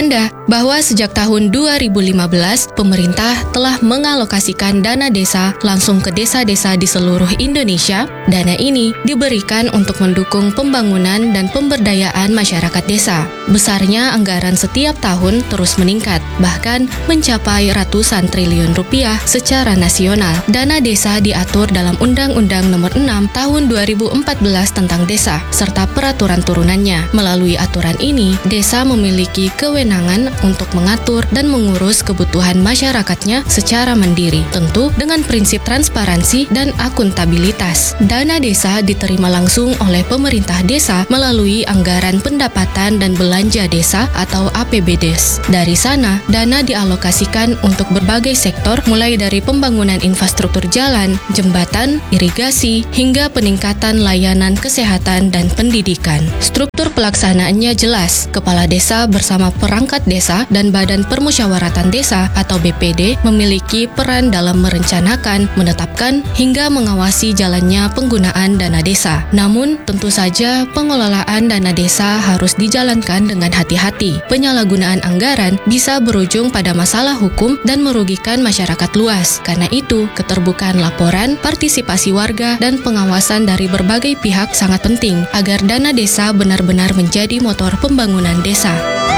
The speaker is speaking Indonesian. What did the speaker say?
Anda bahwa sejak tahun 2015, pemerintah telah mengalokasikan dana desa langsung ke desa-desa di seluruh Indonesia. Dana ini diberikan untuk mendukung pembangunan dan pemberdayaan masyarakat desa. Besarnya anggaran setiap tahun terus meningkat, bahkan mencapai ratusan triliun rupiah secara nasional. Dana desa diatur dalam Undang-Undang Nomor 6 Tahun 2014 tentang desa, serta peraturan turunannya. Melalui aturan ini, desa memiliki kewenangan untuk mengatur dan mengurus kebutuhan masyarakatnya secara mandiri, tentu dengan prinsip transparansi dan akuntabilitas. Dana desa diterima langsung oleh pemerintah desa melalui anggaran pendapatan dan belanja desa atau APBDes. Dari sana, dana dialokasikan untuk berbagai sektor mulai dari pembangunan infrastruktur jalan, jembatan, irigasi, hingga peningkatan layanan kesehatan dan pendidikan. Struktur pelaksanaannya jelas. Kepala desa bersama perangkat desa dan Badan Permusyawaratan Desa atau BPD memiliki peran dalam merencanakan, menetapkan, hingga mengawasi jalannya penggunaan dana desa. Namun, tentu saja pengelolaan dana desa harus dijalankan dengan hati-hati. Penyalahgunaan anggaran bisa berujung pada masalah hukum dan merugikan masyarakat luas. Karena itu, keterbukaan laporan, partisipasi warga, dan pengawasan dari berbagai pihak sangat penting agar dana desa benar-benar menjadi motor pembangunan desa.